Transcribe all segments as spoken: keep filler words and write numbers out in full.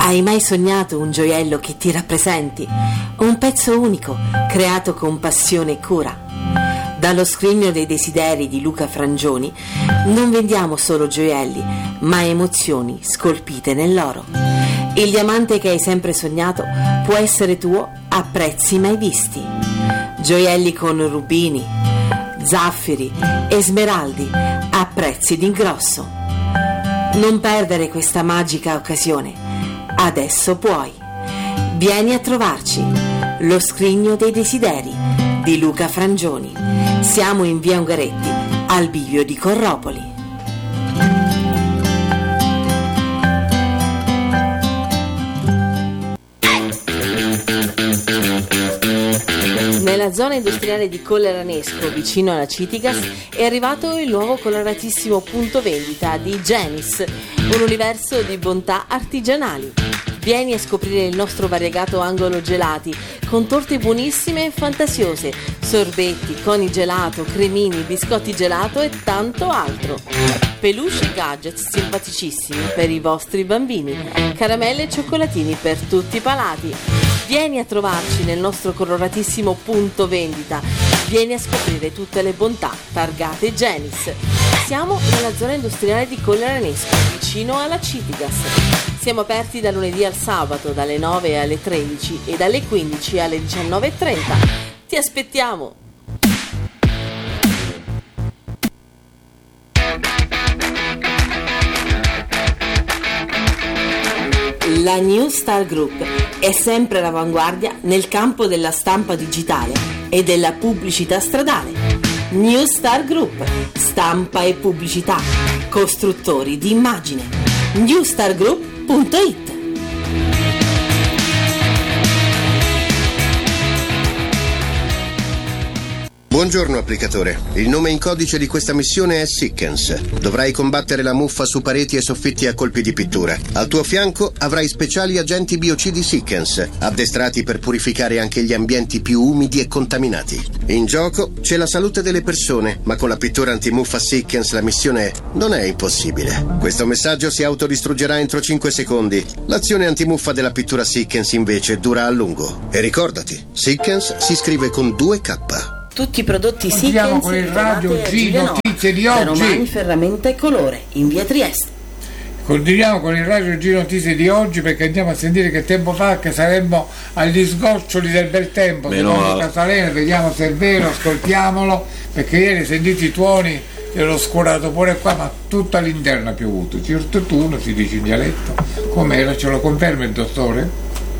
Hai mai sognato un gioiello che ti rappresenti? Un pezzo unico, creato con passione e cura? Dallo Scrigno dei Desideri di Luca Frangioni non vendiamo solo gioielli, ma emozioni scolpite nell'oro. Il diamante che hai sempre sognato può essere tuo a prezzi mai visti. Gioielli con rubini, zaffiri e smeraldi a prezzi d'ingrosso. Non perdere questa magica occasione. Adesso puoi. Vieni a trovarci. Lo Scrigno dei Desideri di Luca Frangioni. Siamo in via Ungaretti, al bivio di Corropoli. Nella zona industriale di Colleranesco, vicino alla Citigas, è arrivato il nuovo coloratissimo punto vendita di Genis, un universo di bontà artigianali. Vieni a scoprire il nostro variegato angolo gelati, con torte buonissime e fantasiose, sorbetti, coni gelato, cremini, biscotti gelato e tanto altro. Peluche e gadget simpaticissimi per i vostri bambini, caramelle e cioccolatini per tutti i palati. Vieni a trovarci nel nostro coloratissimo punto vendita. Vieni a scoprire tutte le bontà targate Genis. Siamo nella zona industriale di Colleranesco, vicino alla Citigas. Siamo aperti da lunedì al sabato, dalle nove alle tredici e dalle quindici alle diciannove e trenta. Ti aspettiamo! La New Star Group è sempre all'avanguardia nel campo della stampa digitale e della pubblicità stradale. New Star Group, stampa e pubblicità, costruttori di immagine. new star group punto it. Buongiorno applicatore, il nome in codice di questa missione è Sickens. Dovrai combattere la muffa su pareti e soffitti a colpi di pittura. Al tuo fianco avrai speciali agenti biocidi Sickens, addestrati per purificare anche gli ambienti più umidi e contaminati. In gioco c'è la salute delle persone, ma con la pittura antimuffa Sickens la missione non è impossibile. Questo messaggio si autodistruggerà entro cinque secondi. L'azione antimuffa della pittura Sickens invece dura a lungo. E ricordati, Sickens si scrive con due K. Tutti i prodotti Sickens Sickens con il radio G Notizie di oggi. Romani, ferramenta e colore, in via Trieste. Continuiamo con il radio G Notizie di oggi, perché andiamo a sentire che tempo fa, che saremmo agli sgoccioli del bel tempo. Secondo Casalena, vediamo se è vero, ascoltiamolo, perché ieri sentite i tuoni dell'oscurato pure qua, ma tutto all'interno ha piovuto. Cirtutuno si dice in dialetto. Com'era? Ce lo conferma il dottore?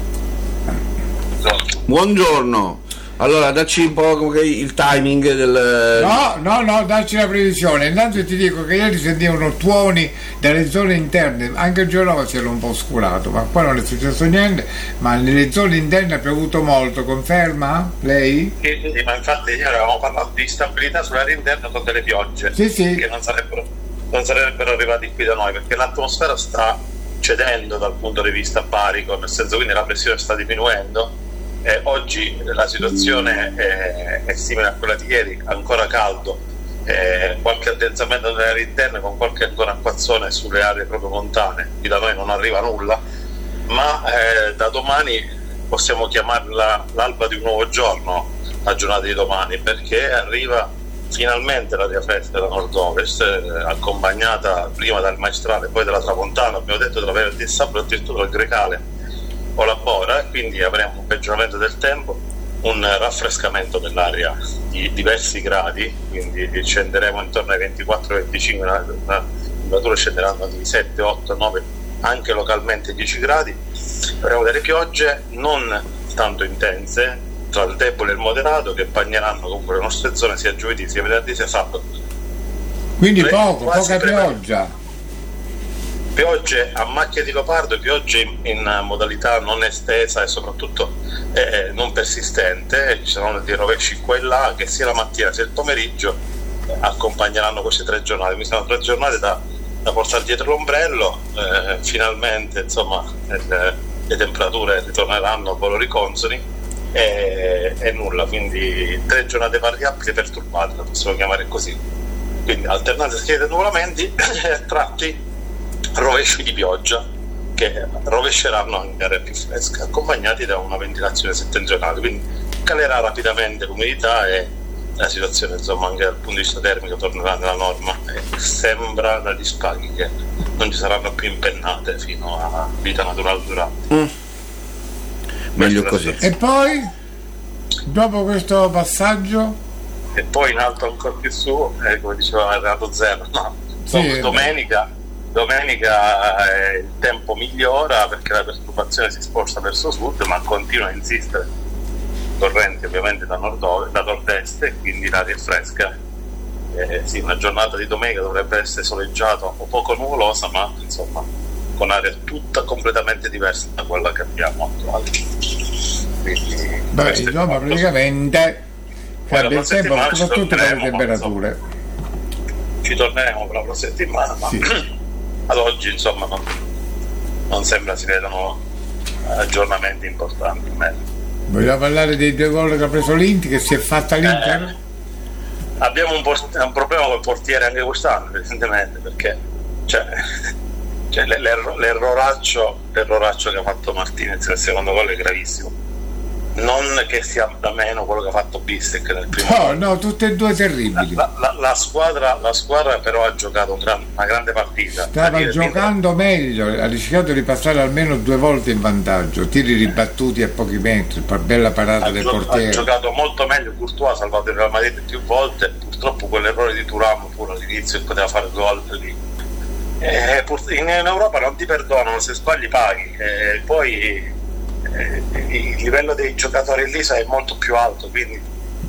Buongiorno. Allora, dacci un po' il timing del... No, no, no, dacci la previsione. Intanto ti dico che ieri sentivano tuoni dalle zone interne, anche Genova si era un po' oscurato, ma qua non è successo niente, ma nelle zone interne ha piovuto molto, conferma? Lei? Sì, sì, ma infatti ieri avevamo parlato di stabilità sull'area interna con delle piogge, sì, sì, che non sarebbero, non sarebbero arrivati qui da noi, perché l'atmosfera sta cedendo dal punto di vista barico, nel senso, quindi la pressione sta diminuendo. Eh, oggi la situazione è, è simile a quella di ieri, ancora caldo, eh, qualche addensamento nelle aree interne con qualche ancora acquazzone sulle aree proprio montane. Qui da noi non arriva nulla, ma eh, da domani possiamo chiamarla l'alba di un nuovo giorno, la giornata di domani, perché arriva finalmente l'aria fresca da nord-ovest, eh, accompagnata prima dal maestrale, poi dalla tramontana, abbiamo detto della venerdì e sabato, addirittura dal grecale o la bora, quindi avremo un peggioramento del tempo, un raffrescamento dell'aria di diversi gradi, quindi scenderemo intorno ai ventiquattro venticinque, le temperature scenderanno di sette, otto, nove, anche localmente dieci gradi. Avremo delle piogge non tanto intense, tra il debole e il moderato, che bagneranno comunque le nostre zone sia giovedì sia venerdì sia sabato. Quindi poco, poca pioggia. Piogge a macchia di leopardo, piogge in, in modalità non estesa e soprattutto eh, non persistente. Ci saranno dei rovesci qua e là che sia la mattina sia il pomeriggio eh, accompagneranno queste tre giornate. Quindi sono tre giornate da, da portare dietro l'ombrello. Eh, finalmente insomma eh, le temperature ritorneranno a valori consoni e, e nulla, quindi tre giornate variabili perturbate, la possiamo chiamare così. Quindi alternate schiede e nuvolamenti e a tratti rovesci di pioggia. che rovesceranno anche aria più fresca, accompagnati da una ventilazione settentrionale, quindi calerà rapidamente l'umidità e la situazione, insomma, anche dal punto di vista termico tornerà nella norma e sembra dagli spaghi che non ci saranno più impennate fino a vita naturale durante. Mm. Meglio così. E poi, dopo questo passaggio, e poi in alto ancora più su, eh, come diceva Renato Zero, no, sì, domenica, domenica eh, il tempo migliora perché la perturbazione si sposta verso sud, ma continua a insistere correnti ovviamente da nord, da nord-est, e quindi l'aria è fresca. Eh, sì, una giornata di domenica dovrebbe essere soleggiata o poco nuvolosa, ma insomma con aria tutta completamente diversa da quella che abbiamo attuale. Quindi, beh, insomma, praticamente cambia il tempo, soprattutto per le temperature. Ci torneremo per la prossima settimana, ma sì. Ad oggi insomma non, non sembra si vedano aggiornamenti importanti. Vogliamo parlare dei due gol che ha preso l'Inter, che si è fatta l'Inter? Eh, abbiamo un, port- un problema col portiere anche quest'anno, evidentemente, perché cioè, cioè, l'erro- l'erroraccio, l'erroraccio che ha fatto Martinez nel secondo gol è gravissimo. Non che sia da meno quello che ha fatto Bissek nel primo no, gol. No, tutte e due terribili. La, la, la, squadra, la squadra però ha giocato un gran, una grande partita. Stava dire, giocando meglio, ha rischiato di passare almeno due volte in vantaggio, tiri ribattuti a pochi metri, per bella parata ha del gio- portiere. Ha giocato molto meglio, Courtois ha salvato il Real Madrid più volte, purtroppo quell'errore di Thuram pure all'inizio che poteva fare gol lì. E in Europa non ti perdonano, se sbagli paghi, e poi il livello dei giocatori lì è molto più alto, quindi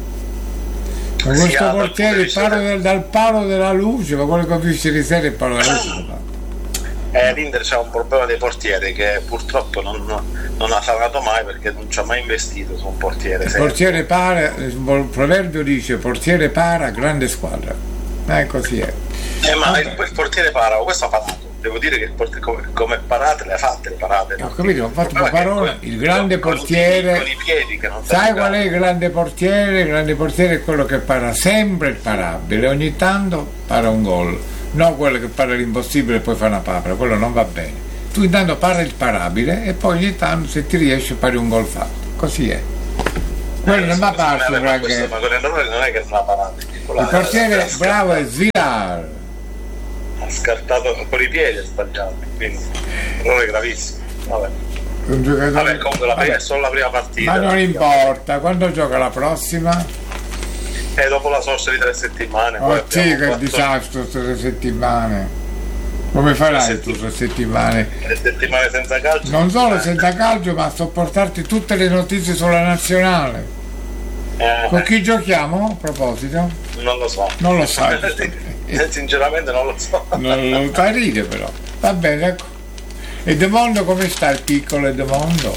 con questo portiere il palo del, dal palo della luce, ma quello che ho visto di serie il palo della luce eh, l'Inter c'ha un problema dei portieri che purtroppo non, non ha salvato mai, perché non ci ha mai investito su un portiere. Il portiere para, il proverbio dice portiere para, grande squadra, eh, così è. Eh, ma il, il portiere para, questo ha fatto. Devo dire che il portiere, come, come parate le ha fatte le parate. Ho capito, ho fatto una parola, il grande con, portiere. Con i piedi che non sai qual è il grande portiere? Il grande portiere è quello che para sempre il parabile, ogni tanto para un gol, non quello che para l'impossibile e poi fa una papera, quello non va bene. Tu intanto para il parabile e poi ogni tanto se ti riesce pari un gol fatto, così è. Quello eh, non va parso, ma, ma con l'errore non è che non ha parato. Il portiere bravo è Zilar. Ha scartato con i piedi, è sbagliato, quindi errore gravissimo. Vabbè, un giocatore... Vabbè comunque la prima, è solo la prima partita. Ma non importa, quando gioca la prossima? E eh, dopo la sosta di tre settimane. Oh sì, che quattro... disastro, tre settimane. Come farai tu tre settimane? Tre settimane senza calcio? Non solo senza calcio, ma a sopportarti tutte le notizie sulla nazionale. Eh. Con chi giochiamo a proposito? Non lo so. Non lo sai. Sinceramente non lo so. Non lo fai ridere però. Va bene, ecco. Edmondo come sta il piccolo Edmondo?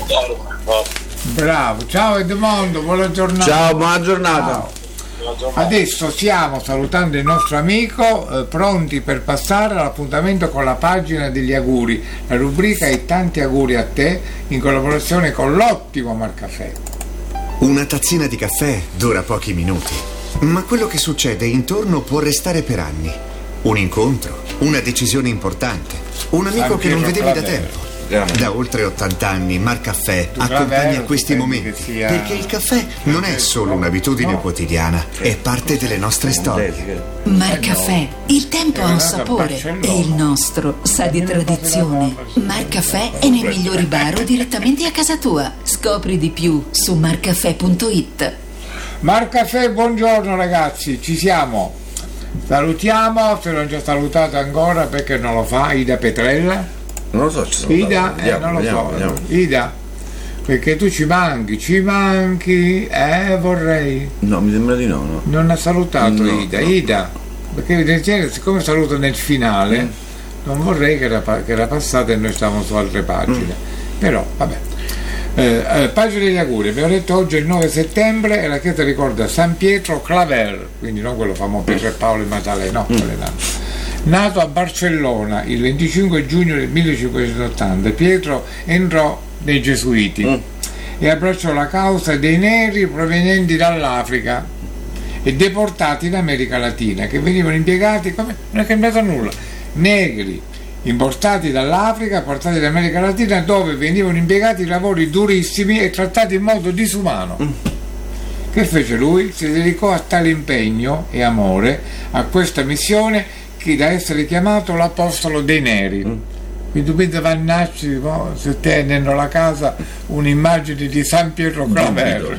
Bravo, ciao Edmondo, buona giornata. Ciao, buona giornata. Ciao. Adesso stiamo salutando il nostro amico, eh, pronti per passare all'appuntamento con la pagina degli auguri, la rubrica e tanti auguri a te in collaborazione con l'ottimo Marcaffè. Una tazzina di caffè dura pochi minuti, ma quello che succede intorno può restare per anni. Un incontro, una decisione importante, un amico che non vedevi da tempo. Da oltre ottanta anni Marcaffè accompagna questi momenti, perché il caffè non è solo un'abitudine quotidiana, è parte delle nostre storie. Marcaffè, il tempo ha un sapore e il nostro sa di tradizione. Marcaffè è nei migliori bar o direttamente a casa tua. Scopri di più su marcaffè punto it. Marcaffè, buongiorno ragazzi, ci siamo. Salutiamo, se non ci ha salutato ancora perché non lo fa, Ida Petrella. Non lo so, ci sono Ida, eh, non lo vediamo, so, vediamo. Ida, perché tu ci manchi, ci manchi, eh, vorrei. No, mi sembra di no, no. Non ha salutato no, Ida, no. Ida, perché evidentemente siccome saluto nel finale, mm. non vorrei che era, che era passata e noi stavamo su altre pagine, mm. però vabbè. Eh, eh, pagina degli auguri, abbiamo detto oggi è il nove settembre e la chiesa ricorda San Pietro Claver, quindi non quello famoso Pietro e Paolo e Maddalena, no, mm. Nato a Barcellona il venticinque giugno del millecinquecentottanta, Pietro entrò nei Gesuiti mm. e abbracciò la causa dei neri provenienti dall'Africa e deportati in America Latina, che venivano impiegati come non è cambiato nulla, negri, importati dall'Africa, portati dall'America Latina, dove venivano impiegati lavori durissimi e trattati in modo disumano. Mm. Che fece lui? Si dedicò a tale impegno e amore a questa missione che da essere chiamato l'Apostolo dei Neri. Mm. Quindi tu Vannacci, no? Se tenendo la casa un'immagine di San Pietro Claver.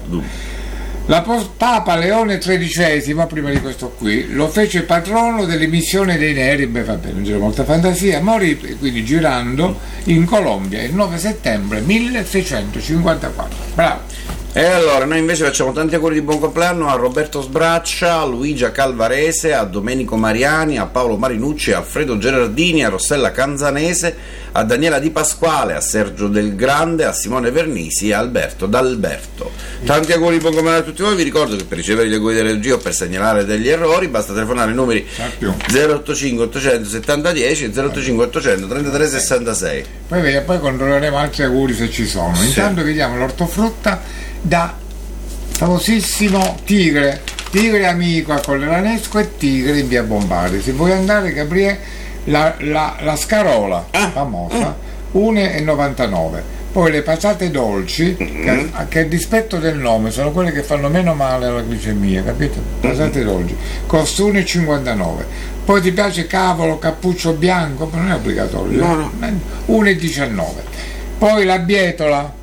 La Papa Leone tredicesimo, prima di questo qui, lo fece patrono delle missioni dei Neri. Beh, vabbè, non c'era molta fantasia. Morì quindi girando in Colombia il nove settembre milleseicentocinquantaquattro. Bravo. E allora noi invece facciamo tanti auguri di buon compleanno a Roberto Sbraccia, a Luigia Calvarese, a Domenico Mariani, a Paolo Marinucci, a Alfredo Gerardini, a Rossella Canzanese, a Daniela Di Pasquale, a Sergio Del Grande, a Simone Vernisi e a Alberto D'Alberto. Tanti auguri di buon compleanno a tutti voi. Vi ricordo che per ricevere gli auguri della regia o per segnalare degli errori basta telefonare ai numeri zero otto cinque ottocentosettanta dieci e zero otto cinque ottocento trentatré sessantasei. Poi, poi controlleremo altri auguri se ci sono. Sì. Intanto vediamo l'ortofrutta da famosissimo Tigre, Tigre amico a Colleranesco e Tigre in via Bombari. Se vuoi andare, Gabriele, la, la, la Scarola ah, famosa, ah. uno e novantanove. Poi le patate dolci, mm-hmm. che, che a dispetto del nome sono quelle che fanno meno male alla glicemia, capito? Patate mm-hmm. dolci, costa uno e cinquantanove. Poi ti piace cavolo, cappuccio bianco, ma non è obbligatorio, no, no. uno e diciannove. Poi la bietola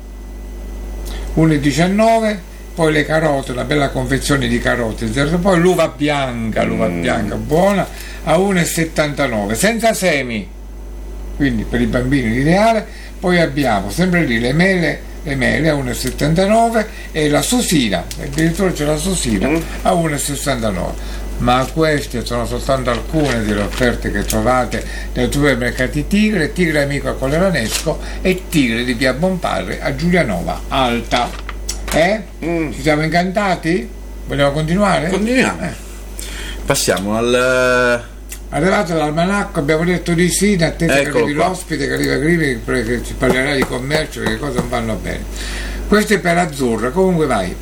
uno e diciannove, poi le carote, una bella confezione di carote, poi l'uva bianca, l'uva mm. bianca buona a uno e settantanove, senza semi, quindi per i bambini l'ideale. Poi abbiamo sempre lì le mele, le mele a uno e settantanove e la susina, addirittura c'è la susina mm. a uno e sessantanove. Ma queste sono soltanto alcune delle offerte che trovate nei supermercati Tigre, Tigre amico a Colleranesco e Tigre di via Bompare a Giulianova Alta. Eh? Mm. Ci siamo incantati? Vogliamo continuare? Continuiamo. Eh. Passiamo al... Arrivato l'almanacco, abbiamo detto di sì, in attesa ecco che arrivi qua. L'ospite, che arriva Grivi, che ci parlerà di commercio, che cose non vanno bene. Questo è per Azzurra, comunque vai.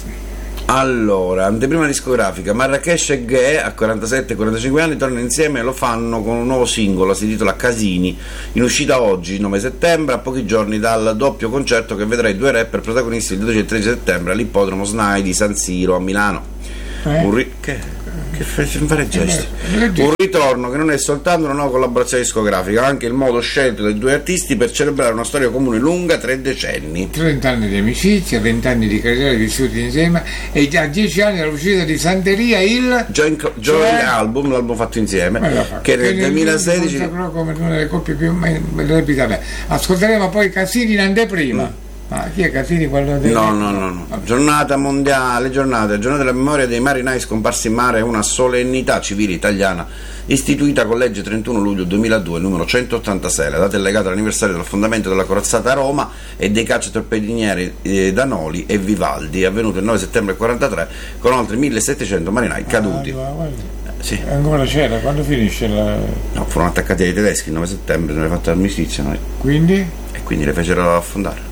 Allora, anteprima discografica, Marrakesh e Ghe a quarantasette quarantacinque anni tornano insieme e lo fanno con un nuovo singolo, si intitola Casini, in uscita oggi, nove settembre, a pochi giorni dal doppio concerto che vedrà i due rapper protagonisti il dodici e tredici settembre all'ippodromo SNAI di San Siro a Milano. Eh? Un ri- che? Che fare gesti? Un ritorno che non è soltanto una nuova collaborazione discografica, ma anche il modo scelto dai due artisti per celebrare una storia comune lunga tre decenni. trenta anni di amicizia, venti anni di carriera vissuti insieme e già dieci anni dall'uscita di Santeria il Joint, joint cioè, album, l'album fatto insieme, che nel duemilasedici come una delle coppie più replicate. Ascolteremo poi Casini in anteprima. Mm. Ah, chi è Casini? Quello del... No, no, no, no. Giornata mondiale, giornata, giornata della memoria dei marinai scomparsi in mare è una solennità civile italiana istituita con legge trentuno luglio duemiladue numero centottantasei. La data è legata all'anniversario del fondamento della corazzata a Roma e dei cacciatorpedinieri eh, Danoli e Vivaldi, avvenuto il nove settembre quarantatré con oltre millesettecento marinai caduti. Ah, sì. Ancora c'era, quando finisce la... No, furono attaccati ai tedeschi il nove settembre, non è fatta l'armistizio noi. Quindi? E quindi le fecero affondare.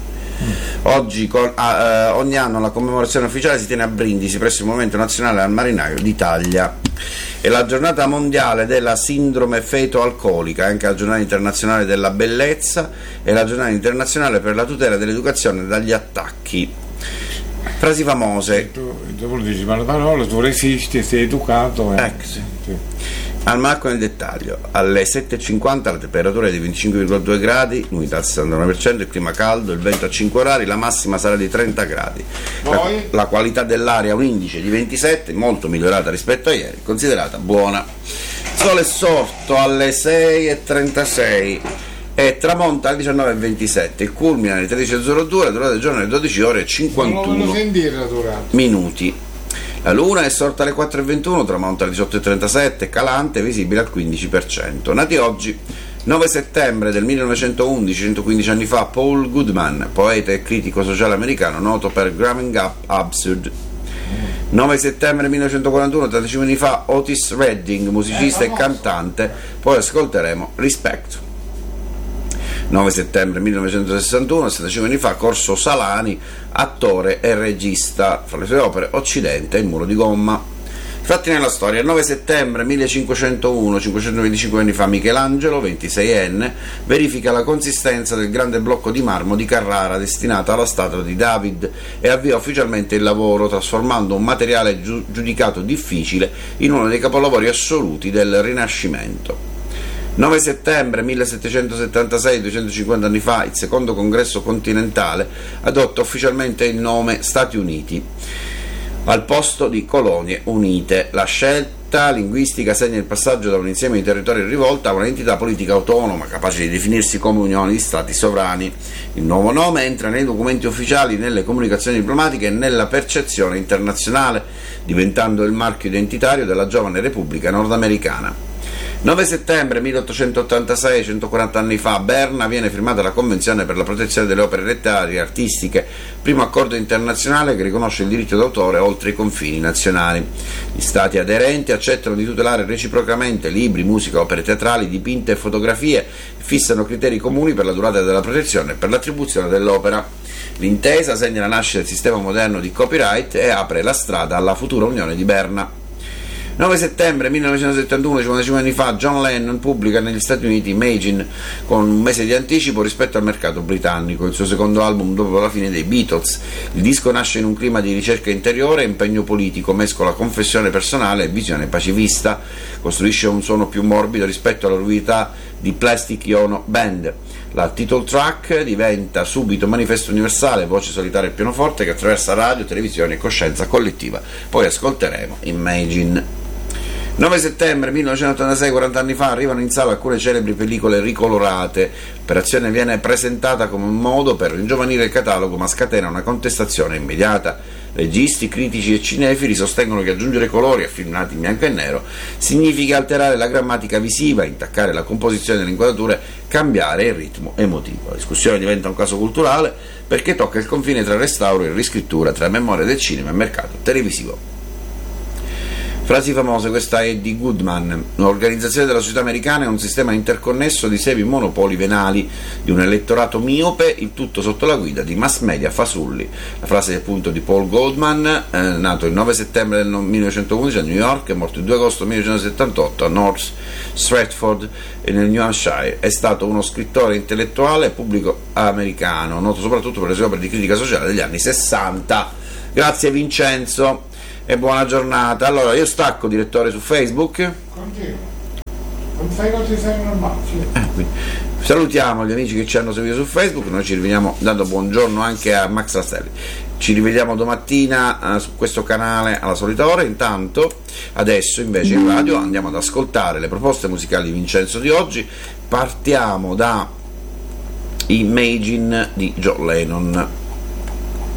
Oggi con, ah, eh, ogni anno la commemorazione ufficiale si tiene a Brindisi presso il Movimento Nazionale al Marinaio d'Italia. È la giornata mondiale della sindrome feto-alcolica, anche la giornata internazionale della bellezza e la giornata internazionale per la tutela dell'educazione dagli attacchi. Frasi famose. Tu, tu dici ma la parola, tu resisti, sei educato. Eh. Ecco, sì. Sì. Almanacco nel dettaglio, alle sette e cinquanta la temperatura è di venticinque virgola due gradi, l'umidità al sessantanove per cento, il clima caldo, il vento a cinque orari, la massima sarà di trenta gradi. La, la qualità dell'aria ha un indice di ventisette, molto migliorata rispetto a ieri, considerata buona. Sole sorto alle sei e trentasei e tramonta alle diciannove e ventisette, il culmine alle tredici e zero due, la durata del giorno alle dodici ore e cinquantuno minuti. La luna è sorta alle quattro e ventuno, tramonta alle diciotto e trentasette, calante, visibile al quindici per cento. Nati oggi, nove settembre del millenovecentoundici, centoquindici anni fa, Paul Goodman, poeta e critico sociale americano, noto per Growing Up Absurd. nove settembre millenovecentoquarantuno, trentacinque anni fa, Otis Redding, musicista e cantante, poi ascolteremo Respect. nove settembre millenovecentosessantuno, settantacinque anni fa, Corso Salani, attore e regista, fra le sue opere Occidente e Il muro di gomma. Fatti nella storia, il nove settembre millecinquecentouno, cinquecentoventicinque anni fa, Michelangelo, ventiseienne, verifica la consistenza del grande blocco di marmo di Carrara destinato alla statua di David e avvia ufficialmente il lavoro, trasformando un materiale giu- giudicato difficile in uno dei capolavori assoluti del Rinascimento. nove settembre millesettecentosettantasei, duecentocinquanta anni fa, il secondo congresso continentale adotta ufficialmente il nome Stati Uniti al posto di Colonie Unite. La scelta linguistica segna il passaggio da un insieme di territori in rivolta a un'entità politica autonoma capace di definirsi come unione di stati sovrani. Il nuovo nome entra nei documenti ufficiali, nelle comunicazioni diplomatiche e nella percezione internazionale, diventando il marchio identitario della giovane Repubblica nordamericana. nove settembre milleottocentottantasei, centoquaranta anni fa, a Berna viene firmata la Convenzione per la protezione delle opere letterarie e artistiche, primo accordo internazionale che riconosce il diritto d'autore oltre i confini nazionali. Gli Stati aderenti accettano di tutelare reciprocamente libri, musica, opere teatrali, dipinte e fotografie, fissano criteri comuni per la durata della protezione e per l'attribuzione dell'opera. L'intesa segna la nascita del sistema moderno di copyright e apre la strada alla futura Unione di Berna. nove settembre millenovecentosettantuno, cinquantacinque anni fa, John Lennon pubblica negli Stati Uniti Imagine con un mese di anticipo rispetto al mercato britannico, il suo secondo album dopo la fine dei Beatles. Il disco nasce in un clima di ricerca interiore e impegno politico, mescola confessione personale e visione pacifista, costruisce un suono più morbido rispetto alla ruvità di Plastic Ono Band. La title track diventa subito manifesto universale, voce solitaria e pianoforte che attraversa radio, televisione e coscienza collettiva. Poi ascolteremo Imagine. nove settembre millenovecentottantasei, quaranta anni fa, arrivano in sala alcune celebri pellicole ricolorate. L'operazione viene presentata come un modo per ringiovanire il catalogo, ma scatena una contestazione immediata. Registi, critici e cinefili sostengono che aggiungere colori a film nati in bianco e nero significa alterare la grammatica visiva, intaccare la composizione delle inquadrature, cambiare il ritmo emotivo. La discussione diventa un caso culturale perché tocca il confine tra restauro e riscrittura, tra memoria del cinema e mercato televisivo. Frasi famose, questa è di Goodman. L'organizzazione della società americana è un sistema interconnesso di semi monopoli venali, di un elettorato miope, il tutto sotto la guida di mass media fasulli. La frase è appunto di Paul Goldman, eh, nato il nove settembre del millenovecentoundici a New York e morto il due agosto millenovecentosettantotto a North Stratford nel New Hampshire. È stato uno scrittore intellettuale e pubblico americano, noto soprattutto per le sue opere di critica sociale degli anni sessanta. Grazie Vincenzo e buona giornata. Allora io stacco, direttore, su Facebook. Continua. Non fai cose servono al massimo. Eh, salutiamo gli amici che ci hanno seguito su Facebook, noi ci rivediamo dando buongiorno anche a Max Rastelli. Ci rivediamo domattina eh, su questo canale alla solita ora. Intanto adesso invece in radio andiamo ad ascoltare le proposte musicali di Vincenzo di oggi. Partiamo da Imagine di John Lennon.